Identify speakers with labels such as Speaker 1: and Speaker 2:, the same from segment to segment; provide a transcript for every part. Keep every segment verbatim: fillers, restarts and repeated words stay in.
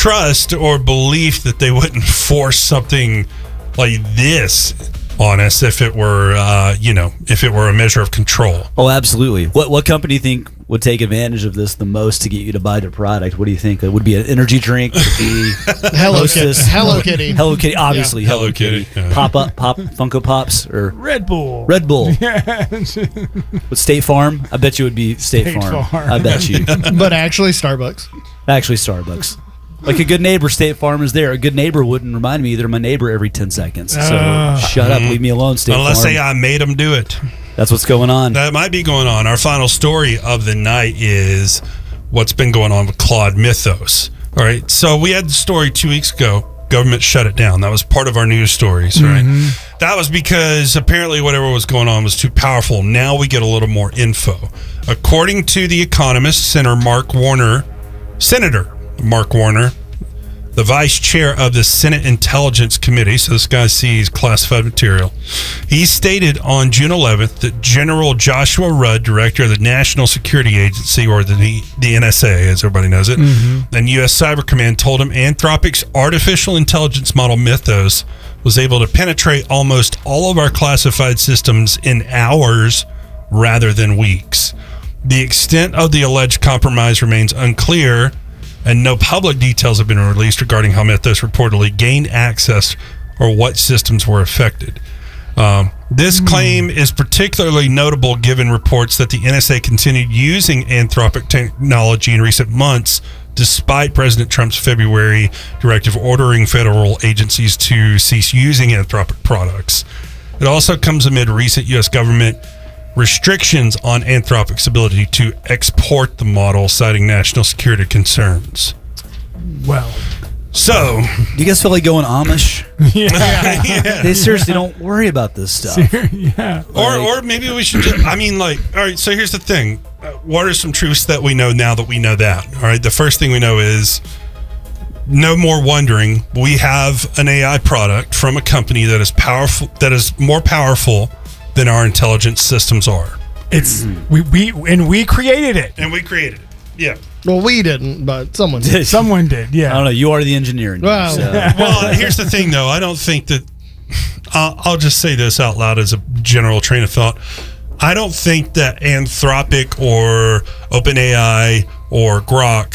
Speaker 1: trust or belief that they wouldn't force something like this on us if it were, uh, you know, if it were a measure of control.
Speaker 2: Oh, absolutely. What what company do you think would take advantage of this the most to get you to buy their product? What do you think? It would be an energy drink? Would it be
Speaker 3: Hello Kitty. Hello Kitty.
Speaker 2: Hello Kitty, obviously.
Speaker 1: Yeah.
Speaker 2: Hello,
Speaker 1: Hello
Speaker 2: Kitty.
Speaker 1: Kitty. Yeah.
Speaker 2: Pop up, pop Funko Pops or
Speaker 4: Red Bull.
Speaker 2: Red Bull.
Speaker 4: Yeah.
Speaker 2: With State Farm, I bet you it would be State,
Speaker 4: State
Speaker 2: Farm.
Speaker 4: Farm.
Speaker 2: I bet you.
Speaker 3: But actually, Starbucks.
Speaker 2: Actually, Starbucks. Like a good neighbor, State Farm is there. A good neighbor wouldn't remind me they're my neighbor every ten seconds. So
Speaker 4: Uh,
Speaker 2: shut up, leave me alone, State
Speaker 1: Unless
Speaker 2: Farm.
Speaker 1: they I made them do it.
Speaker 2: That's what's going on.
Speaker 1: That might be going on. Our final story of the night is what's been going on with Claude Mythos. All right. So we had the story two weeks ago. Government shut it down. That was part of our news stories, right? Mm-hmm. That was because apparently whatever was going on was too powerful. Now we get a little more info. According to The Economist, Senator Mark Warner, Senator Mark Warner, the vice chair of the Senate Intelligence Committee, so this guy sees classified material, he stated on June eleventh that General Joshua Rudd, director of the National Security Agency, or the, the N S A, as everybody knows it, mm-hmm. and U S Cyber Command told him Anthropic's artificial intelligence model Mythos was able to penetrate almost all of our classified systems in hours rather than weeks. The extent of the alleged compromise remains unclear, and no public details have been released regarding how Mythos reportedly gained access or what systems were affected. Um, this mm. claim is particularly notable given reports that the N S A continued using Anthropic technology in recent months, despite President Trump's February directive ordering federal agencies to cease using Anthropic products. It also comes amid recent U S government restrictions on Anthropic's ability to export the model, citing national security concerns.
Speaker 4: Well,
Speaker 1: so
Speaker 2: do you guys feel like going Amish?
Speaker 4: Yeah.
Speaker 1: yeah.
Speaker 2: They seriously don't worry about this stuff.
Speaker 4: Yeah.
Speaker 1: Or,
Speaker 2: Like-
Speaker 1: or maybe we should just, I mean, like, all right, so here's the thing. Uh, what are some truths that we know now that we know that? All right, the first thing we know is no more wondering. We have an A I product from a company that is powerful, that is more powerful than our intelligence systems are.
Speaker 4: It's we we and we created it.
Speaker 1: And we created it. Yeah.
Speaker 3: Well, we didn't, but someone did.
Speaker 4: Someone did. Yeah.
Speaker 2: I don't know. You are the engineer. In here,
Speaker 3: Well,
Speaker 2: so.
Speaker 1: Well, here's the thing, though. I don't think that. Uh, I'll just say this out loud as a general train of thought. I don't think that Anthropic or OpenAI or Grok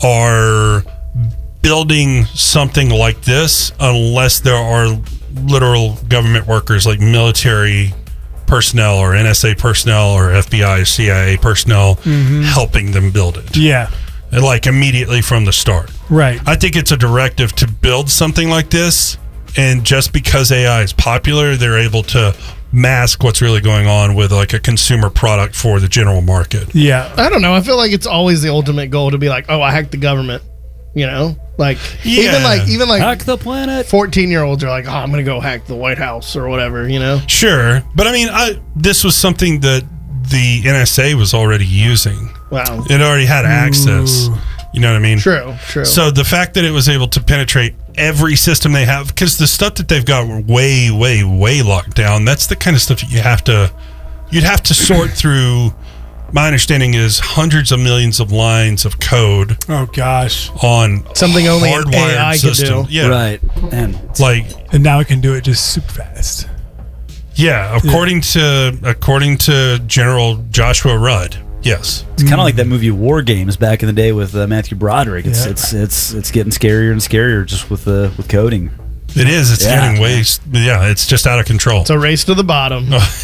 Speaker 1: are building something like this unless there are literal government workers like military personnel or N S A personnel or F B I or C I A personnel mm-hmm. helping them build it.
Speaker 4: Yeah.
Speaker 1: And like immediately from the start.
Speaker 4: Right.
Speaker 1: I think it's a directive to build something like this, and just because A I is popular, they're able to mask what's really going on with like a consumer product for the general market.
Speaker 4: Yeah.
Speaker 3: I don't know. I feel like it's always the ultimate goal to be like, oh, I hacked the government. You know, like
Speaker 1: Yeah.
Speaker 3: even like even like
Speaker 2: Hack the planet.
Speaker 3: fourteen year olds are like, oh, I'm gonna go hack the White House or whatever. You know.
Speaker 1: Sure, but I mean, I, this was something that the N S A was already using.
Speaker 3: Wow.
Speaker 1: It already had access.
Speaker 4: Ooh.
Speaker 1: You know what I mean?
Speaker 3: True. True.
Speaker 1: So the fact that it was able to penetrate every system they have, because the stuff that they've got were way, way, way locked down. That's the kind of stuff that you have to, you'd have to sort through. My understanding is hundreds of millions of lines of code
Speaker 4: Oh gosh.
Speaker 1: on
Speaker 3: Something only an
Speaker 1: hardwired
Speaker 3: A I could
Speaker 1: system.
Speaker 3: do.
Speaker 1: Yeah,
Speaker 2: Right. And
Speaker 1: like
Speaker 4: And now it can do it just super fast.
Speaker 1: yeah. According to according to General Joshua Rudd, yes.
Speaker 2: it's kind of like that movie War Games back in the day with uh, Matthew Broderick. It's
Speaker 4: Yeah.
Speaker 2: it's it's it's getting scarier and scarier just with uh, with coding.
Speaker 1: It is. It's
Speaker 2: Yeah.
Speaker 1: getting way. Yeah, it's just out of control.
Speaker 3: It's a race to the bottom.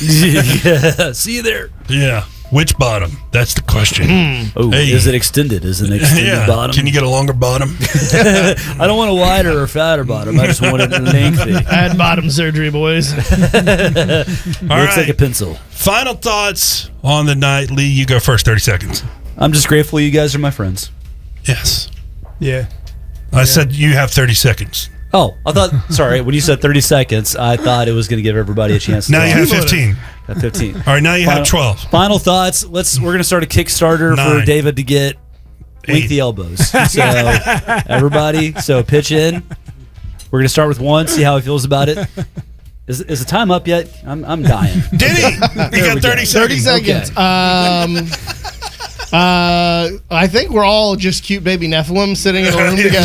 Speaker 2: Yeah. See you there.
Speaker 1: Yeah. Which bottom? That's the question.
Speaker 2: Oh,
Speaker 1: Hey.
Speaker 2: is it extended? Is it an extended
Speaker 1: Yeah.
Speaker 2: bottom?
Speaker 1: Can you get a longer bottom?
Speaker 2: I don't want a wider or fatter bottom. I just want it lengthy.
Speaker 3: I had bottom surgery, boys.
Speaker 1: All
Speaker 2: Looks
Speaker 1: right.
Speaker 2: like a pencil.
Speaker 1: Final thoughts on the night. Lee, you go first. thirty seconds.
Speaker 2: I'm just grateful you guys are my friends.
Speaker 1: Yes.
Speaker 4: Yeah.
Speaker 1: I said you have thirty seconds.
Speaker 2: Oh, I thought. Sorry, when you said thirty seconds, I thought it was going to give everybody a chance. To
Speaker 1: Now you
Speaker 2: talk.
Speaker 1: have fifteen.
Speaker 2: Got fifteen.
Speaker 1: All right, now you
Speaker 2: Final-
Speaker 1: have twelve.
Speaker 2: Final thoughts. Let's. We're going to start a Kickstarter
Speaker 1: Nine.
Speaker 2: for David to get
Speaker 1: Eight.
Speaker 2: Link the elbows. So everybody, so pitch in. We're going to start with one. See how he feels about it. Is, is the time up yet? I'm I'm dying.
Speaker 1: Did he? You got
Speaker 2: we go.
Speaker 1: thirty
Speaker 3: Thirty
Speaker 1: seconds.
Speaker 3: seconds. Um. Uh, I think we're all just cute baby Nephilim sitting in a room together.